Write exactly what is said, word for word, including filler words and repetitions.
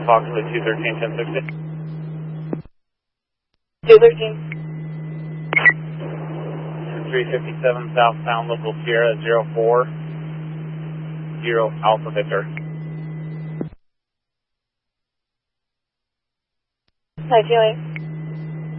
approximately two thirteen, ten sixty. two thirteen. three fifty-seven southbound local Sierra zero four zero Alpha Victor. nineteen oh eight.